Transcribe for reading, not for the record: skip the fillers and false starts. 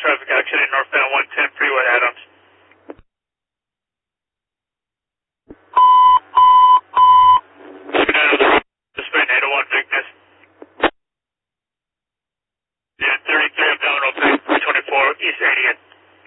traffic accident northbound 110 Freeway Adams. Down to the road, suspend 801 Vignes. Yeah, 33 Abdominal 324 East 80th.